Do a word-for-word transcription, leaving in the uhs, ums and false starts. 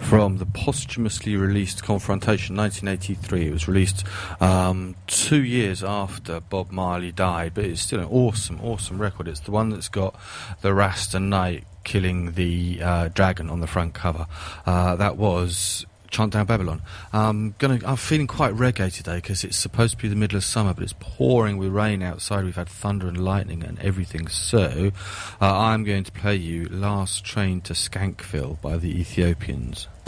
from the posthumously released Confrontation, nineteen eighty-three. It was released um, two years after Bob Marley died, but it's still an awesome, awesome record. It's the one that's got the Rasta Knight killing the uh, dragon on the front cover. Uh, that was Chant Down Babylon. Um, gonna, I'm feeling quite reggae today because it's supposed to be the middle of summer, but it's pouring with rain outside. We've had thunder and lightning and everything. So uh, I'm going to play you Last Train to Skankville by the Ethiopians.